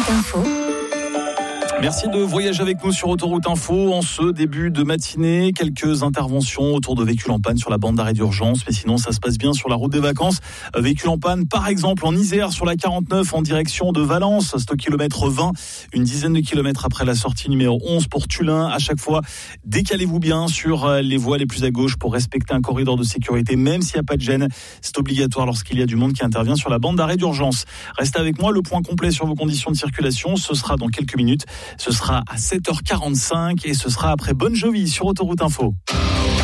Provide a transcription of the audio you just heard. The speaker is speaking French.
Autoroute Info. Merci de voyager avec nous sur Autoroute Info en ce début de matinée. Quelques interventions autour de véhicules en panne sur la bande d'arrêt d'urgence, mais sinon ça se passe bien sur la route des vacances. Véhicules en panne par exemple en Isère sur la 49 en direction de Valence, c'est au kilomètre 20, une dizaine de kilomètres après la sortie numéro 11 pour Tullin. À chaque fois, décalez-vous bien sur les voies les plus à gauche pour respecter un corridor de sécurité, même s'il n'y a pas de gêne. C'est obligatoire lorsqu'il y a du monde qui intervient sur la bande d'arrêt d'urgence. Restez avec moi, le point complet sur vos conditions de circulation, ce sera dans quelques minutes. Ce sera à 7h45 et ce sera après Bon Jovi sur Autoroute Info.